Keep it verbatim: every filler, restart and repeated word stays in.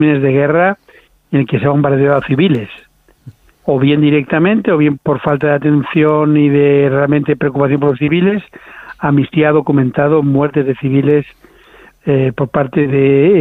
crímenes de guerra en el que se ha bombardeado a civiles, o bien directamente, o bien por falta de atención y de realmente preocupación por los civiles. Amnistía ha documentado muertes de civiles eh, por parte de